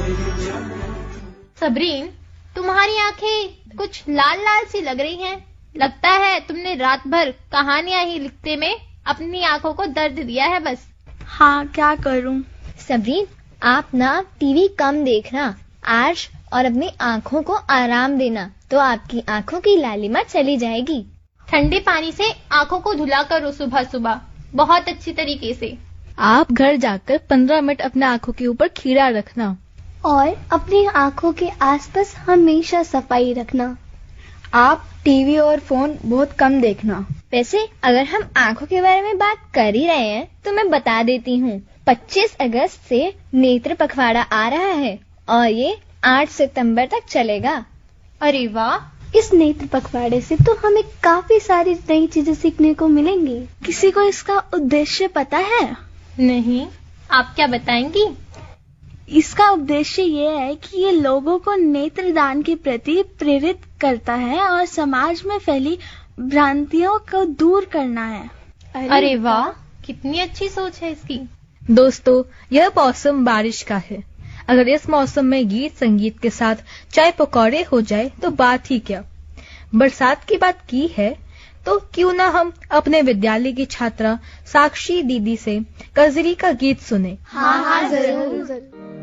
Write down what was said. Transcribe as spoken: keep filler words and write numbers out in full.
सबरीन, तुम्हारी आंखें कुछ लाल लाल सी लग रही हैं। लगता है तुमने रात भर कहानियां ही लिखते में अपनी आंखों को दर्द दिया है बस। हाँ, क्या करूं। सबरीन, आप ना टीवी कम देखना आज और अपनी आंखों को आराम देना, तो आपकी आंखों की लालिमा चली जाएगी। ठंडे पानी से आंखों को धुला करो सुबह सुबह, बहुत अच्छी तरीके से। आप घर जाकर पंद्रह मिनट अपने आंखों के ऊपर खीरा रखना और अपनी आंखों के आसपास हमेशा सफाई रखना। आप टीवी और फोन बहुत कम देखना। वैसे अगर हम आंखों के बारे में बात कर ही रहे हैं तो मैं बता देती हूँ, पच्चीस अगस्त से नेत्र पखवाड़ा आ रहा है और ये आठ सितंबर तक चलेगा। अरे वाह, इस नेत्र पखवाड़े से तो हमें काफी सारी नई चीजें सीखने को मिलेंगी। किसी को इसका उद्देश्य पता है? नहीं, आप क्या बताएंगी? इसका उद्देश्य ये है कि ये लोगों को नेत्रदान के प्रति प्रेरित करता है और समाज में फैली भ्रांतियों को दूर करना है। अरे, अरे वाह, कितनी अच्छी सोच है इसकी। दोस्तों, यह मौसम बारिश का है। अगर इस मौसम में गीत संगीत के साथ चाय पकौड़े हो जाए तो बात ही क्या। बरसात की बात की है तो क्यों ना हम अपने विद्यालय की छात्रा साक्षी दीदी से कजरी का गीत सुने। हाँ हाँ जरूर।